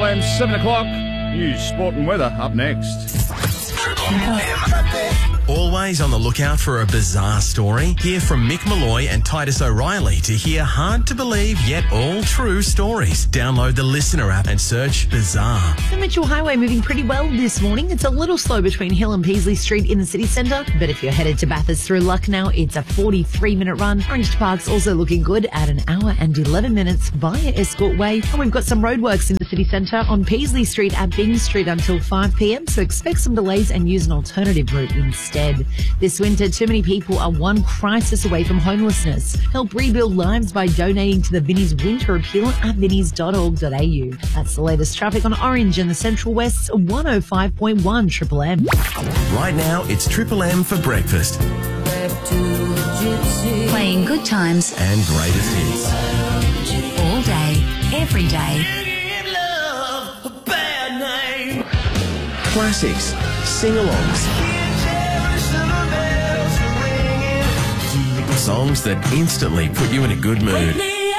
M, 7 o'clock. News, sport and weather up next. Always on the lookout for a bizarre story? Hear from Mick Malloy and Titus O'Reilly to hear hard-to-believe yet all-true stories. Download the Listener app and search Bizarre. The Mitchell Highway moving pretty well this morning. It's a little slow between Hill and Peasley Street in the city centre, but if you're headed to Bathurst through Lucknow, it's a 43-minute run. Orange Park's also looking good at an hour and 11 minutes via Escort Way. And we've got some roadworks in the city centre on Peasley Street at Byng Street until 5 p.m, so expect some delays and use an alternative route instead. This winter, too many people are one crisis away from homelessness. Help rebuild lives by donating to the Vinnie's Winter Appeal at vinnies.org.au. That's the latest traffic on Orange and the Central West's 105.1 Triple M. Right now, it's Triple M for breakfast. Playing good times and greatest hits. All day, every day. Classics, sing-alongs, songs that instantly put you in a good mood.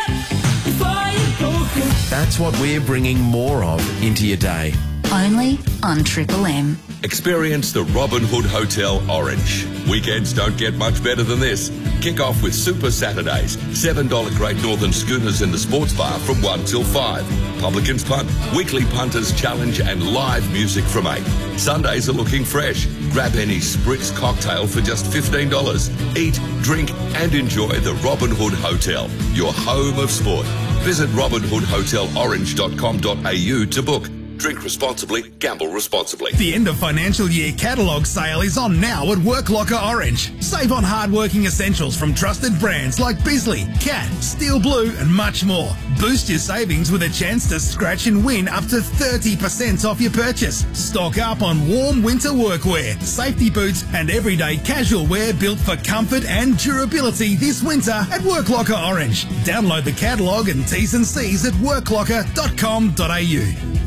That's what we're bringing more of into your day. Only on Triple M. Experience the Robin Hood Hotel Orange. Weekends don't get much better than this. Kick off with Super Saturdays. $7 Great Northern Schooners in the sports bar from 1 till 5. Publicans Punt, Weekly Punters Challenge and live music from 8. Sundays are looking fresh. Grab any Spritz cocktail for just $15. Eat, drink and enjoy the Robin Hood Hotel, your home of sport. Visit robinhoodhotelorange.com.au to book. Drink responsibly, gamble responsibly. The end of financial year catalogue sale is on now at Work Locker Orange. Save on hard-working essentials from trusted brands like Bisley, Cat, Steel Blue and much more. Boost your savings with a chance to scratch and win up to 30% off your purchase. Stock up on warm winter workwear, safety boots and everyday casual wear built for comfort and durability this winter at Work Locker Orange. Download the catalogue and T's and C's at worklocker.com.au.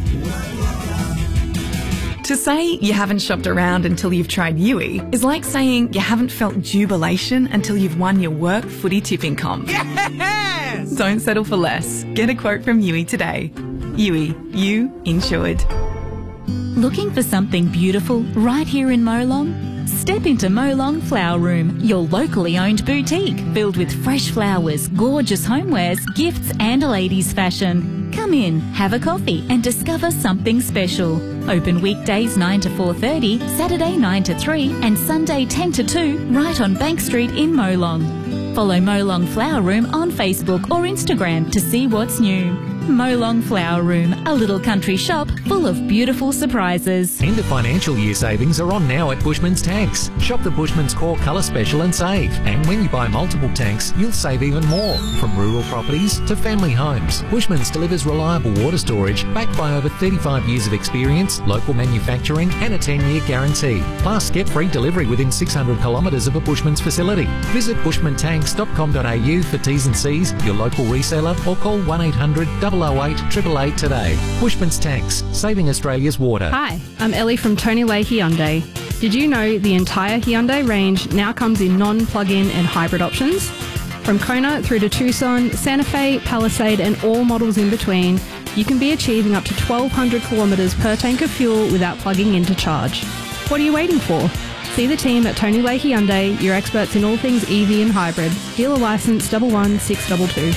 To say you haven't shopped around until you've tried Yui is like saying you haven't felt jubilation until you've won your work footy tipping comp. Yes! Don't settle for less. Get a quote from Yui today. Yui, you insured. Looking for something beautiful right here in Molong? Step into Molong Flower Room, your locally owned boutique filled with fresh flowers, gorgeous homewares, gifts and ladies' fashion. Come in, have a coffee and discover something special. Open weekdays 9 to 4:30, Saturday 9 to 3 and Sunday 10 to 2 right on Bank Street in Molong. Follow Molong Flower Room on Facebook or Instagram to see what's new. Molong Flower Room, a little country shop full of beautiful surprises. End of financial year savings are on now at Bushman's Tanks. Shop the Bushman's Core Colour Special and save. And when you buy multiple tanks, you'll save even more. From rural properties to family homes, Bushman's delivers reliable water storage backed by over 35 years of experience, local manufacturing and a 10-year guarantee. Plus, get free delivery within 600 kilometres of a Bushman's facility. Visit bushmantanks.com.au for T's and C's, your local reseller, or call 1800 008 888 today. Bushman's Tanks, saving Australia's water. Hi, I'm Ellie from Tony Leigh Hyundai. Did you know the entire Hyundai range now comes in non-plug-in and hybrid options? From Kona through to Tucson, Santa Fe, Palisade and all models in between, you can be achieving up to 1,200 kilometres per tank of fuel without plugging in to charge. What are you waiting for? See the team at Tony Leigh Hyundai, your experts in all things EV and hybrid. Dealer licence 11622.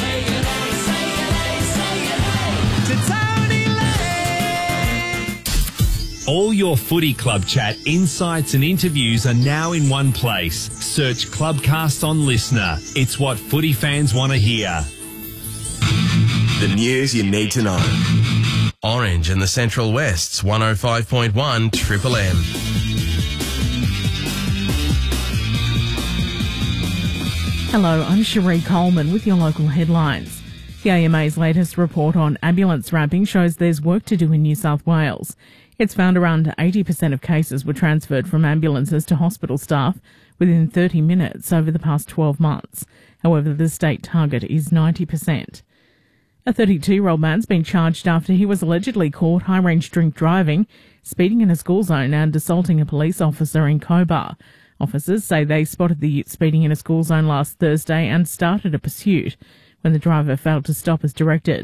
All your footy club chat, insights and interviews are now in one place. Search Clubcast on Listener. It's what footy fans want to hear. The news you need to know. Orange and the Central West's 105.1 Triple M. Hello, I'm Cherie Coleman with your local headlines. The AMA's latest report on ambulance ramping shows there's work to do in New South Wales. It's found around 80% of cases were transferred from ambulances to hospital staff within 30 minutes over the past 12 months. However, the state target is 90%. A 32-year-old man's been charged after he was allegedly caught high-range drink driving, speeding in a school zone and assaulting a police officer in Cobar. Officers say they spotted the ute speeding in a school zone last Thursday and started a pursuit when the driver failed to stop as directed.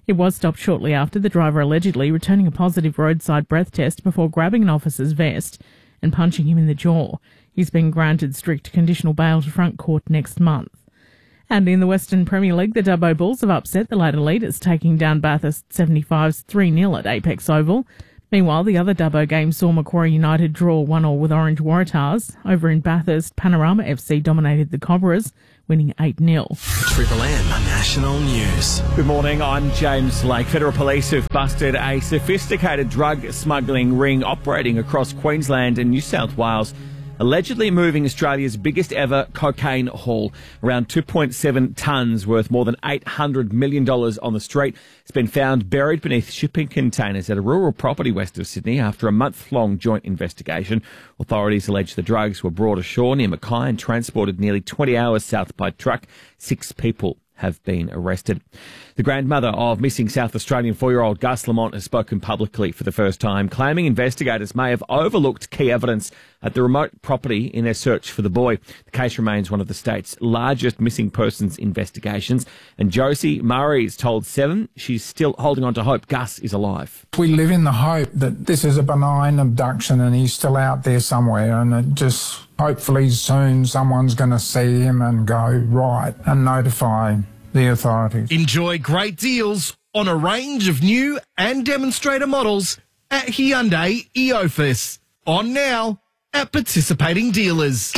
He was stopped shortly after, the driver allegedly returning a positive roadside breath test before grabbing an officer's vest and punching him in the jaw. He's been granted strict conditional bail to front court next month. And in the Western Premier League, the Dubbo Bulls have upset the ladder leaders, taking down Bathurst 75's 3-0 at Apex Oval. Meanwhile, the other Dubbo game saw Macquarie United draw 1-1 with Orange Waratahs. Over in Bathurst, Panorama FC dominated the Cobras, winning 8-0. Triple M National News. Good morning, I'm James Lake. Federal Police have busted a sophisticated drug smuggling ring operating across Queensland and New South Wales, allegedly moving Australia's biggest ever cocaine haul. Around 2.7 tonnes worth more than $800 million on the street. It's been found buried beneath shipping containers at a rural property west of Sydney after a month-long joint investigation. Authorities allege the drugs were brought ashore near Mackay and transported nearly 20 hours south by truck. 6 people have been arrested. The grandmother of missing South Australian 4-year-old Gus Lamont has spoken publicly for the first time, claiming investigators may have overlooked key evidence at the remote property in their search for the boy. The case remains one of the state's largest missing persons investigations, and Josie Murray's told Seven she's still holding on to hope Gus is alive. We live in the hope that this is a benign abduction and he's still out there somewhere, and it just hopefully soon someone's going to see him and go right and notify the authorities. Enjoy great deals on a range of new and demonstrator models at Hyundai Eofus. On now at participating dealers.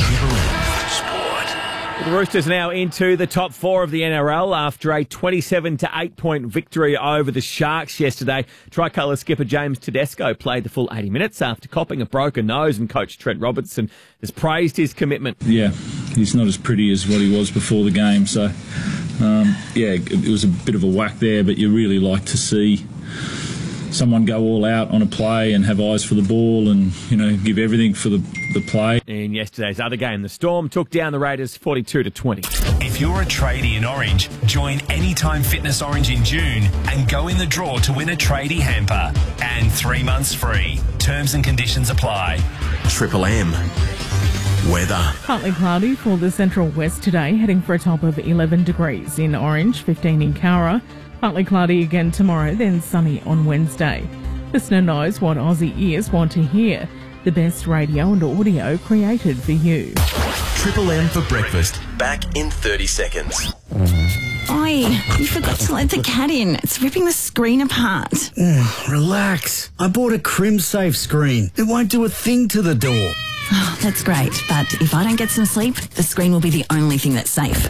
The Roosters now into the top 4 of the NRL after a 27-8 point victory over the Sharks yesterday. Tricolour skipper James Tedesco played the full 80 minutes after copping a broken nose, and coach Trent Robertson has praised his commitment. Yeah, he's not as pretty as what he was before the game, so it was a bit of a whack there, but you really like to see someone go all out on a play and have eyes for the ball and, give everything for the play. In yesterday's other game, the Storm took down the Raiders 42-20. If you're a tradie in Orange, join Anytime Fitness Orange in June and go in the draw to win a tradie hamper. And 3 months free. Terms and conditions apply. Triple M weather. Partly cloudy for the central west today, heading for a top of 11 degrees in Orange, 15 in Cowra. Partly cloudy again tomorrow, then sunny on Wednesday. Listener knows what Aussie ears want to hear. The best radio and audio created for you. Triple M for breakfast. Back in 30 seconds. Oi, you forgot to let the cat in. It's ripping the screen apart. Relax. I bought a CrimSafe screen. It won't do a thing to the door. Oh, that's great, but if I don't get some sleep, the screen will be the only thing that's safe.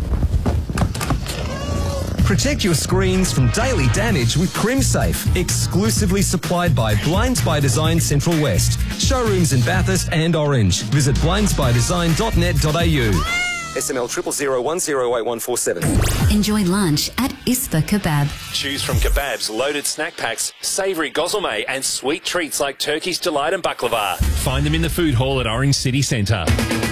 Protect your screens from daily damage with CrimSafe, exclusively supplied by Blinds by Design Central West. Showrooms in Bathurst and Orange. Visit blindsbydesign.net.au. SML 000108147. Enjoy lunch at Isfa Kebab. Choose from kebabs, loaded snack packs, savoury gozleme and sweet treats like Turkish Delight and baklava. Find them in the food hall at Orange City Centre.